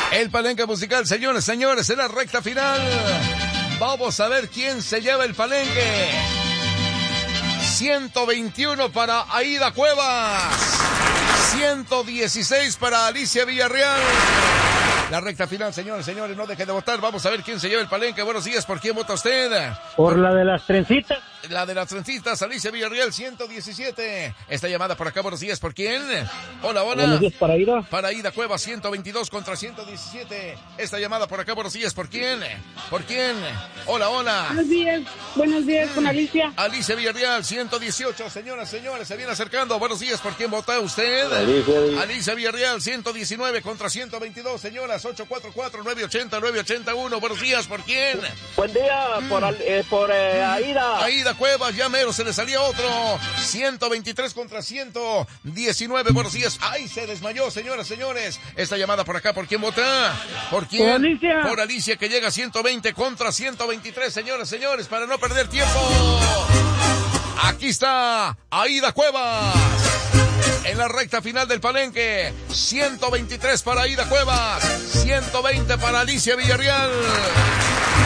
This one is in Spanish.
El palenque musical, señores, señores, en la recta final. Vamos a ver quién se lleva el palenque. 121 para Aida Cuevas. 116 para Alicia Villarreal. La recta final, señores, señores, no dejen de votar. Vamos a ver quién se lleva el palenque. Buenos días, ¿por quién vota usted? Por la de las trencitas. La de las trencitas, Alicia Villarreal, 117. Esta llamada por acá, buenos días, ¿por quién? Hola, hola. Buenos días, para Aida. Para Aida Cuevas, 122 contra 117. Esta llamada por acá, buenos días, ¿por quién? ¿Por quién? Hola, hola. Buenos días con Alicia. Alicia Villarreal, 118. Señoras, señores, se viene acercando. Buenos días, ¿por quién vota usted? Alicia Villarreal, 119 contra 122. Señoras, 844-980-981. Buenos días, ¿por quién? Buen día, por Aida. Aida Cuevas, ya mero, se le salía otro. 123 contra 119. Buenos días. ¡Ay, se desmayó, señoras, señores! Esta llamada por acá, ¿por quién vota? ¿Por quién? Por Alicia. Por Alicia, que llega a 120 contra 123, señoras, señores, para no perder tiempo. Aquí está Aida Cuevas. En la recta final del palenque, 123 para Aida Cuevas, 120 para Alicia Villarreal.